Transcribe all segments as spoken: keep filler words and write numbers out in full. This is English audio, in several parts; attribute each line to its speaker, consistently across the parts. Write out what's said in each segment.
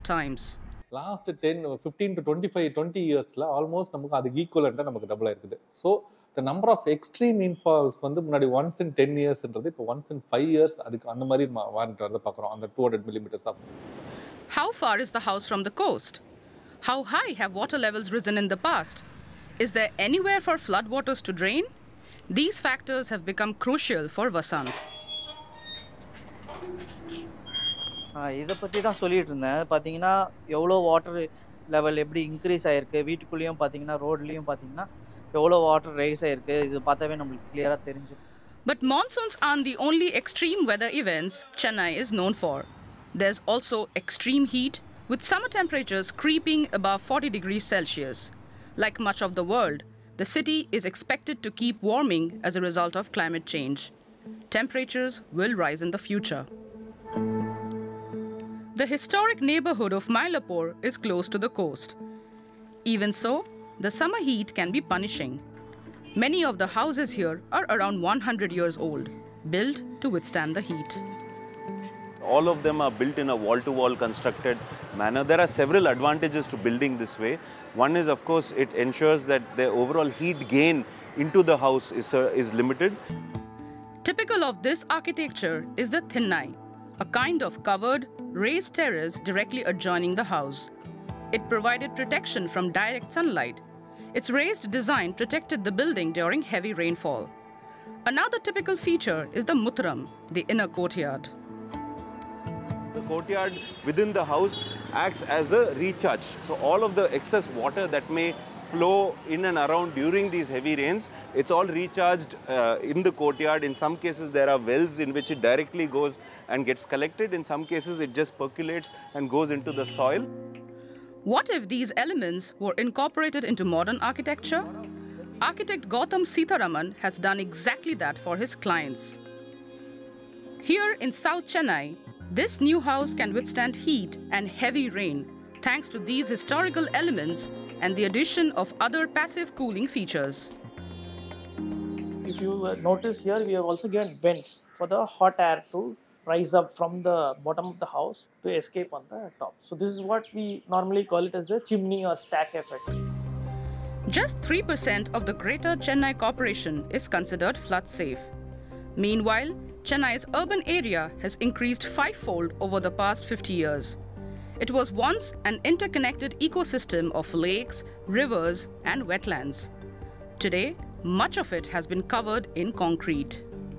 Speaker 1: times.
Speaker 2: Last ten, fifteen to twenty-five, twenty years la almost நமக்கு அது ஈக்குவலண்டா நமக்கு double ஆயிருக்குது. So the number of extreme infalls வந்து முன்னாடி once in ten years ன்றது இப்போ once in five years அதுக்கு அந்த மாதிரி வாரிட்டு வரத பார்க்குறோம். அந்த two hundred millimeters of.
Speaker 1: How far is the house from the coast? How high have water levels risen in the past? Is there anywhere for floodwaters to drain? These factors have become crucial for Vasant.
Speaker 3: இதை பற்றி தான் சொல்லிட்டு இருந்தேன். பார்த்தீங்கன்னா எவ்வளோ water level எப்படி increase ஆகிருக்கு, வீட்டுக்குள்ளேயும் பார்த்தீங்கன்னா ரோட்லேயும் பார்த்தீங்கன்னா எவ்வளோ வாட்டர் ரைஸ் ஆகிருக்கு, இது பார்த்தாவே நம்மளுக்கு கிளியராக தெரிஞ்சிடும்.
Speaker 1: But monsoons aren't the only extreme weather events Chennai is known for. There's also extreme heat, with summer temperatures creeping above forty degrees Celsius. Like much of the world, the city is expected to keep warming as a result of climate change. Temperatures will rise in the future. The historic neighborhood of Mylapore is close to the coast. Even so, the summer heat can be punishing. Many of the houses here are around one hundred years old, built to withstand the heat.
Speaker 4: All of them are built in a wall-to-wall constructed manner. There are several advantages to building this way. One is, of course, it ensures that the overall heat gain into the house is, uh, is limited.
Speaker 1: Typical of this architecture is the Thinnai, a kind of covered, raised terrace directly adjoining the house. It provided protection from direct sunlight. Its raised design protected the building during heavy rainfall. Another typical feature is the Mutram, the inner courtyard.
Speaker 4: The courtyard within the house acts as a recharge. So all of the excess water that may flow in and around during these heavy rains, it's all recharged uh, in the courtyard. In some cases, there are wells in which it directly goes and gets collected. In some cases, it just percolates and goes into the soil.
Speaker 1: What if these elements were incorporated into modern architecture? Architect Gautam Sitharaman has done exactly that for his clients. Here in South Chennai, this new house can withstand heat and heavy rain thanks to these historical elements and the addition of other passive cooling features.
Speaker 5: If you notice here, we have also given vents for the hot air to rise up from the bottom of the house to escape on the top. So this is what we normally call it as the chimney or stack effect.
Speaker 1: Just three percent of the Greater Chennai Corporation is considered flood safe. Meanwhile, Chennai's urban area has increased fivefold over the past fifty years. It was once an interconnected ecosystem of lakes, rivers, and wetlands. Today, much of it has been covered in concrete.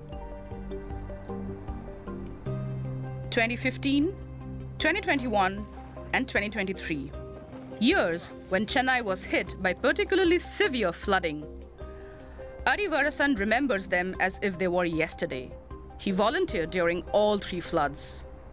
Speaker 1: twenty fifteen, twenty twenty-one, and twenty twenty-three. Years when Chennai was hit by particularly severe flooding. Ari Varasan remembers them as if they were yesterday. He volunteered during all three floods.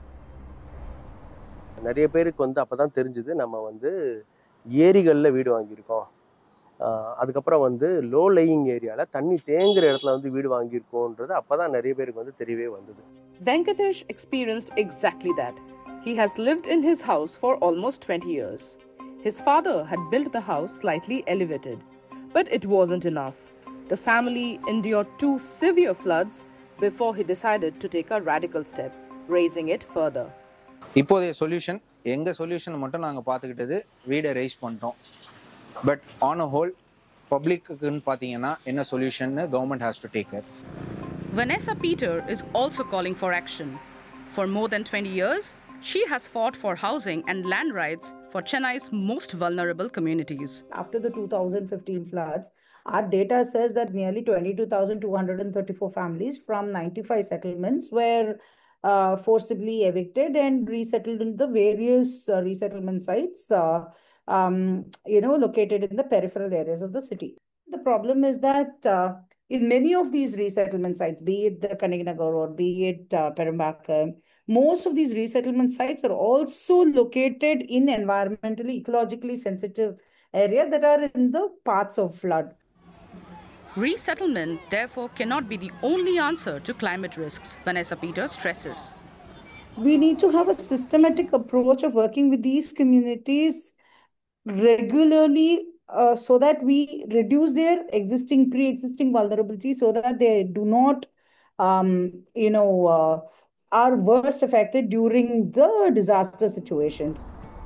Speaker 6: நிறைய பேருக்கு வந்து அப்போ தான் தெரிஞ்சுது நம்ம வந்து ஏரிகளில் வீடு வாங்கியிருக்கோம், அதுக்கப்புறம் வந்து லோ லேயிங் ஏரியாவில் தண்ணி தேங்குற இடத்துல வந்து வீடு வாங்கியிருக்கோன்றது அப்போ தான் நிறைய பேருக்கு வந்து தெரியவே வந்தது.
Speaker 7: Venkatesh experienced exactly that. He has lived in his house for almost twenty years. His father had built the house slightly elevated, but it wasn't enough. The family endured two severe floods before he decided to take a radical step, raising it further.
Speaker 8: இப்போதைய solution, எங்கள் solution மட்டும் நாங்கள் பார்த்துக்கிட்டது வீடை rice பண்ணுறோம். But on a whole பப்ளிக்குன்னு பார்த்தீங்கன்னா என்ன சொல்யூஷன்னு government has to take care.
Speaker 1: Vanessa Peter is also calling for action. For more than twenty years, she has fought for housing and land rights for Chennai's most vulnerable communities.
Speaker 9: After the two thousand fifteen floods, our data says that nearly twenty-two thousand two hundred thirty-four families from ninety-five settlements were uh, forcibly evicted and resettled in the various uh, resettlement sites, uh, um, you know, located in the peripheral areas of the city. The problem is that uh, in many of these resettlement sites, be it the Kaniganagar or be it uh, Perambakam, most of these resettlement sites are also located in environmentally, ecologically sensitive areas that are in the paths of flood.
Speaker 1: Resettlement, therefore, cannot be the only answer to climate risks, Vanessa Peter stresses.
Speaker 9: We need to have a systematic approach of working with these communities regularly uh, so that we reduce their existing, pre-existing vulnerability so that they do not, um, you know, uh, are worst affected during the disaster situations.